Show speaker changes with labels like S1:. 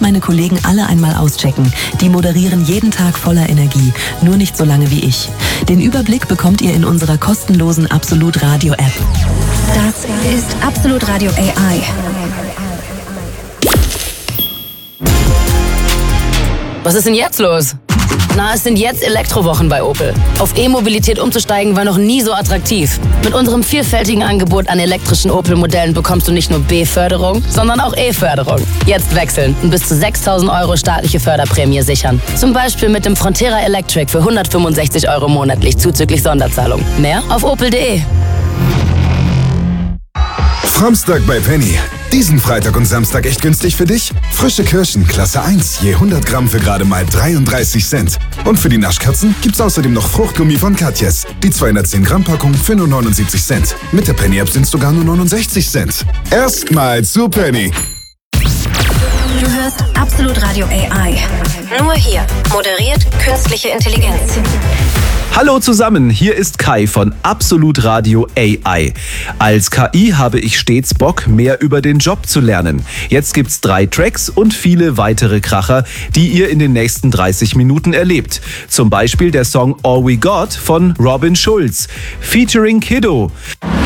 S1: meine Kollegen alle einmal auschecken. Die moderieren jeden Tag voller Energie, nur nicht so lange wie ich. Den Überblick bekommt ihr in unserer kostenlosen Absolut Radio App.
S2: Das ist Absolut Radio AI.
S3: Was ist denn jetzt los? Na, es sind jetzt Elektrowochen bei Opel. Auf E-Mobilität umzusteigen war noch nie so attraktiv. Mit unserem vielfältigen Angebot an elektrischen Opel-Modellen bekommst du nicht nur B-Förderung, sondern auch E-Förderung. Jetzt wechseln und bis zu 6.000 € staatliche Förderprämie sichern. Zum Beispiel mit dem Frontera Electric für 165 € monatlich zuzüglich Sonderzahlung. Mehr auf opel.de.
S4: Samstag bei Penny. Diesen Freitag und Samstag echt günstig für dich? Frische Kirschen, Klasse 1, je 100 Gramm für gerade mal 33 Cent. Und für die Naschkatzen gibt's außerdem noch Fruchtgummi von Katjes. Die 210 Gramm Packung für nur 79 Cent. Mit der Penny-App sind's sogar nur 69 Cent. Erstmal zu Penny.
S2: Du hörst Absolut Radio AI. Nur hier. Moderiert künstliche Intelligenz.
S5: Hallo zusammen, hier ist Kai von Absolut Radio AI. Als KI habe ich stets Bock, mehr über den Job zu lernen. Jetzt gibt's 3 Tracks und viele weitere Kracher, die ihr in den nächsten 30 Minuten erlebt. Zum Beispiel der Song All We Got von Robin Schulz, featuring Kiddo.